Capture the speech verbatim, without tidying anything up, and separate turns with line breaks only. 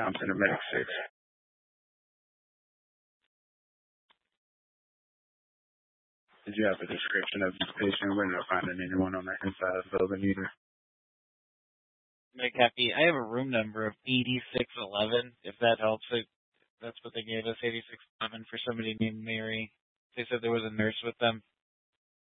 Tom Center Medic six. Did you have a description of this patient? We're not finding anyone on the inside of the building either.
Make happy. I have a room number of eighty-six eleven, if that helps. It, that's what they gave us, eighty-six eleven, for somebody named Mary. They said there was a nurse with them.